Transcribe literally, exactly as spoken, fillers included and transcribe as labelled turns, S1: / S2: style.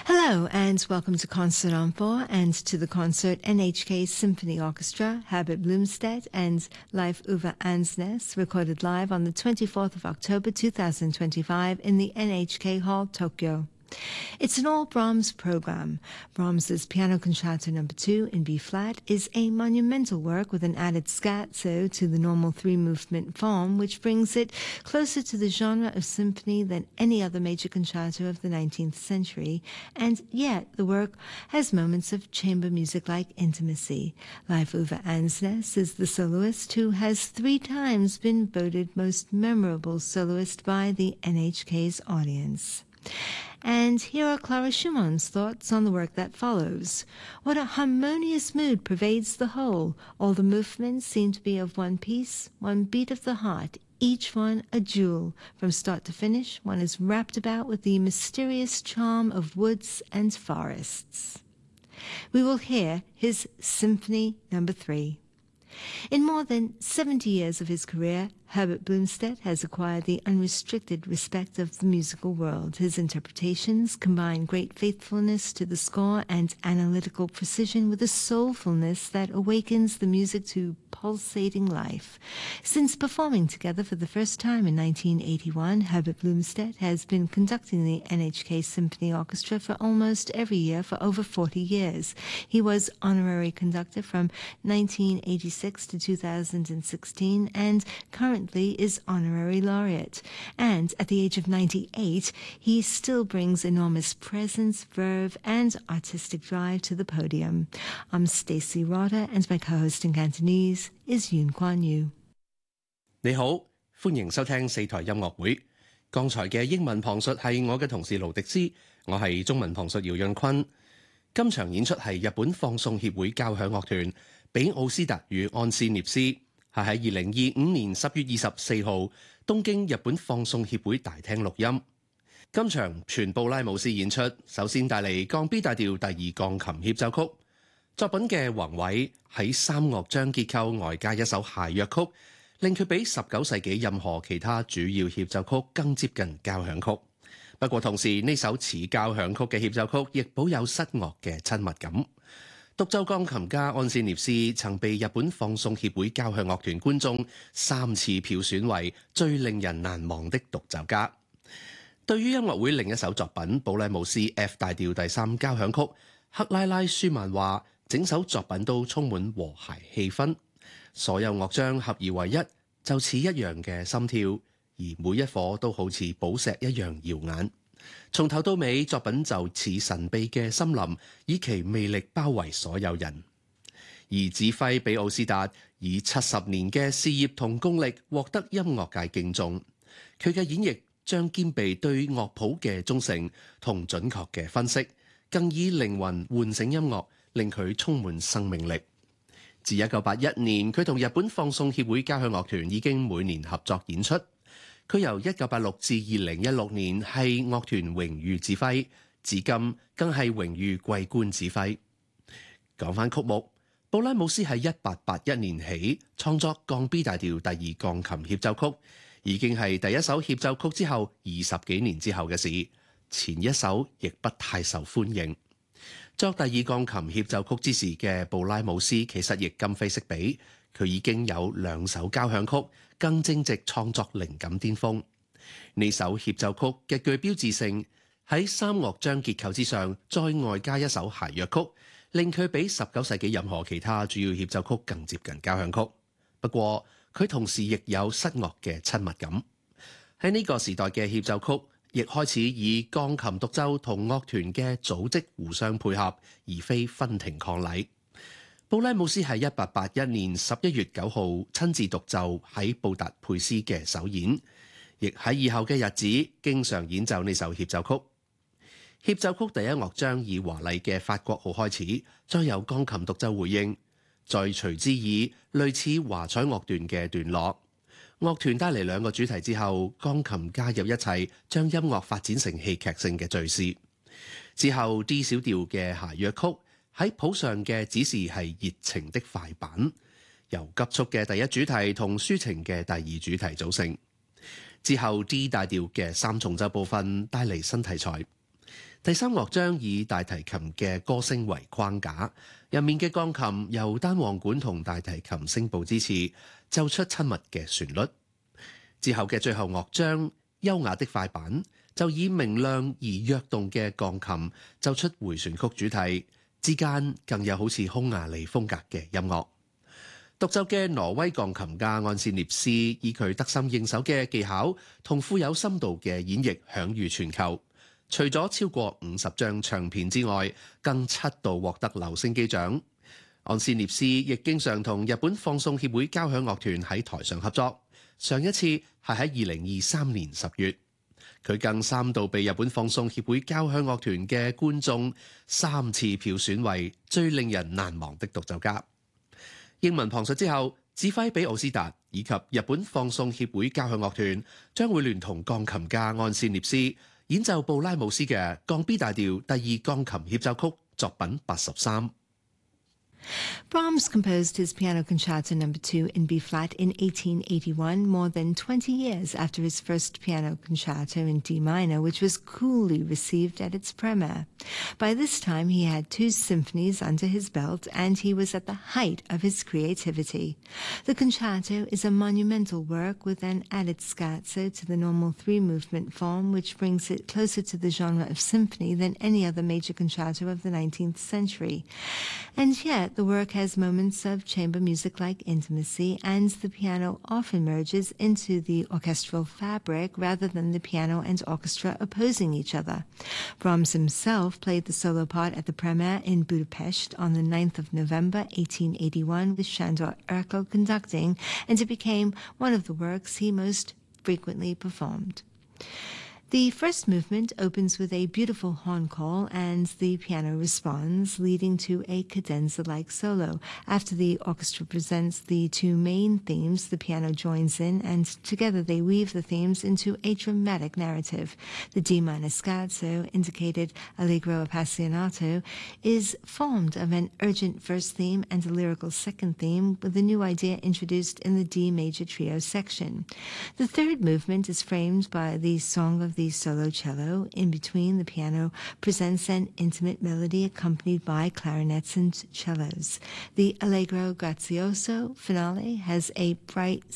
S1: Hello and welcome to Concert on Four and to the concert N H K Symphony Orchestra, Herbert Blomstedt and Leif Ove Ansnes, recorded live on the twenty-fourth of October two thousand twenty-five in the N H K Hall, Tokyo. It's an all Brahms program. Brahms's Piano Concerto Number Two in B-flat is a monumental work with an added scherzo to the normal three-movement form, which brings it closer to the genre of symphony than any other major concerto of the nineteenth century, and yet the work has moments of chamber music-like intimacy. Leif Ove Ansnes is the soloist who has three times been voted most memorable soloist by the N H K's audience. And here are Clara Schumann's thoughts on the work that follows. What a harmonious mood pervades the whole. All the movements seem to be of one piece, one beat of the heart, each one a jewel. From start to finish, one is wrapped about with the mysterious charm of woods and forests. We will hear his Symphony Number Three. In more than seventy years of his career, Herbert Blomstedt has acquired the unrestricted respect of the musical world. His interpretations combine great faithfulness to the score and analytical precision with a soulfulness that awakens the music to pulsating life. Since performing together for the first time in nineteen eighty-one, Herbert Blomstedt has been conducting the N H K Symphony Orchestra for almost every year for over forty years. He was honorary conductor from nineteen eighty-six to two thousand sixteen and currently is honorary laureate. And at the age of ninety-eight, he still brings enormous presence, verve, and artistic drive to the podium. I'm Stacey Rotter, and my co-host in Cantonese is Yun Kuan Yu.
S2: 你好，歡迎收聽四台音樂會。剛才嘅英文旁述係我嘅同事盧迪斯，我係中文旁述姚潤坤。今場演出係日本放送協會交響樂團比奧斯達與安斯涅斯，係喺二零二五年十月二十四號東京日本放送協會大廳錄音。今場全布拉姆斯演出，首先帶嚟降 B 大調第二鋼琴協奏曲。作品嘅宏偉喺三樂章結構外加一首諧謔曲，令佢比十九世紀任何其他主要協奏曲更接近交響曲。不過同時呢首似交響曲嘅協奏曲亦保有失樂嘅親密感。獨奏鋼琴家安斯涅斯曾被日本放送協會交響樂團觀眾三次票選為最令人難忘的獨奏家。對於音樂會另一首作品布拉姆斯 F 大調第三交響曲，克拉拉舒曼話整首作品都充滿和諧氣氛，所有樂章合而為一，就似一樣嘅心跳，而每一顆都好似寶石一樣耀眼。從頭到尾，作品就似神秘嘅森林，以其魅力包圍所有人。而指揮比奧斯達以七十年嘅事業同功力獲得音樂界敬重，佢嘅演繹將兼備對樂譜嘅忠誠同準確嘅分析，更以靈魂喚醒音樂，令佢充滿生命力。自一九八一年，佢同日本放送協會交響樂團已經每年合作演出。佢由一九八六至二零一六年係樂團榮譽指揮，至今更係榮譽桂冠指揮。講返曲目，布拉姆斯喺一八八一年起創作降 B 大調第二鋼琴協奏曲，已經係第一首協奏曲之後二十幾年之後嘅事，前一首亦不太受歡迎。作第二鋼琴協奏曲之時嘅布拉姆斯其實亦今非昔比，佢已經有兩首交響曲，更正值創作靈感巔峰。呢首協奏曲極具標誌性，喺三樂章結構之上再外加一首諧謔曲，令佢比十九世紀任何其他主要協奏曲更接近交響曲。不過佢同時亦有失樂嘅親密感。喺呢個時代嘅協奏曲亦開始以鋼琴獨奏同樂團嘅組織互相配合，而非分庭抗禮。布拉姆斯喺一八八一年十一月九號親自獨奏喺布達佩斯嘅首演，亦喺以後嘅日子經常演奏呢首協奏曲。協奏曲第一樂章以華麗嘅法國號開始，再由鋼琴獨奏回應，再隨之以類似華彩樂段嘅段落。樂團帶嚟兩個主題之後，鋼琴加入一齊，將音樂發展成戲劇性嘅敘事。之後 D 小調嘅諧謔曲喺譜上嘅指示係熱情的快板，由急速嘅第一主題同抒情嘅第二主題組成。之後 D 大調嘅三重奏部分帶嚟新題材。 第三樂章以大提琴嘅歌聲為框架，入面嘅鋼琴由單簧管同大提琴聲部支持，奏出親密嘅旋律。之後嘅最後樂章，優雅的快板，就以明亮而躍動嘅鋼琴奏出迴旋曲主題，之間更有好似匈牙利風格嘅音樂。獨奏嘅挪威鋼琴家安斯涅斯以佢得心應手嘅技巧同富有深度嘅演繹享譽全球。除咗超過五十張唱片之外，更七度獲得留聲機獎。安斯涅斯亦經常同日本放送協會交響樂團喺台上合作，上一次係喺二零二三年十月。佢更三度被日本放送協會交響樂團嘅觀眾三次票選為最令人難忘的獨奏家。英文旁述之後，指揮比奧斯達以及日本放送協會交響樂團將會聯同鋼琴家安斯涅斯演奏布拉姆斯嘅降 B 大調第二鋼琴協奏曲作品八十三。
S1: Brahms composed his Piano Concerto Number two in B-flat in eighteen eighty-one, more than twenty years after his first piano concerto in D minor, which was coolly received at its premiere. By this time, he had two symphonies under his belt, and he was at the height of his creativity. The concerto is a monumental work with an added scherzo to the normal three-movement form, which brings it closer to the genre of symphony than any other major concerto of the nineteenth century. And yet, the work has moments of chamber music-like intimacy, and the piano often merges into the orchestral fabric rather than the piano and orchestra opposing each other. Brahms himself played the solo part at the premiere in Budapest on the ninth of November eighteen eighty-one with Sándor Erkel conducting, and it became one of the works he most frequently performed. The first movement opens with a beautiful horn call, and the piano responds, leading to a cadenza-like solo. After the orchestra presents the two main themes, the piano joins in, and together they weave the themes into a dramatic narrative. The D minor scherzo, indicated Allegro appassionato, is formed of an urgent first theme and a lyrical second theme, with a new idea introduced in the D major trio section. The third movement is framed by the Song of the solo cello. In between, the piano presents an intimate melody accompanied by clarinets and cellos. The Allegro grazioso finale has a bright